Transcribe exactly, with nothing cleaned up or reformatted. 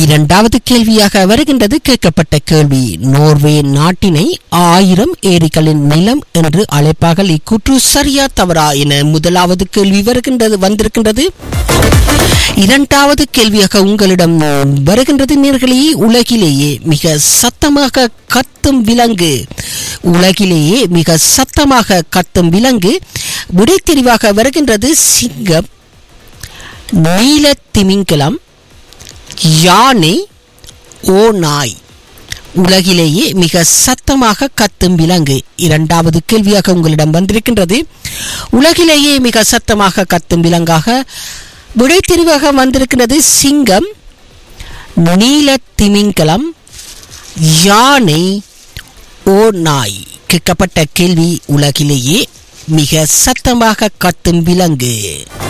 இரண்டாவது கேள்வியாக வருகின்றது. கேட்கப்பட்ட கேள்வி: நோர்வே நாட்டினை ஆயிரம் ஏரிகளின் நிலம் என்று அழைப்பார்கள். இக்கூற்று சரியா தவறா என முதலாவது கேள்வி வருகின்றது வந்திருக்கின்றது. இரண்டாவது கேள்வியாக உங்களிடம் வருகின்றது நேர்களே. உலகிலேயே மிக சத்தமாக கத்தும் விலங்கு உலகிலேயே மிக சத்தமாக கத்தும் விலங்கு விடை தெரிவாக வருகின்றது. சிங்கம், நீல திமிங்கலம், யானை, ஓநாய். உலகிலேயே மிக சத்தமாக கத்தும் விலங்கு இரண்டாவது கேள்வியாக உங்களிடம் வந்திருக்கின்றது. உலகிலேயே மிக சத்தமாக கத்தும் விலங்காக விடை தெரிவாக வந்திருக்கின்றது சிங்கம், நீல திமிங்கலம், யானை, ஓநாய். கேட்கப்பட்ட கேள்வி: உலகிலேயே மிக சத்தமாக கத்தும் விலங்கு.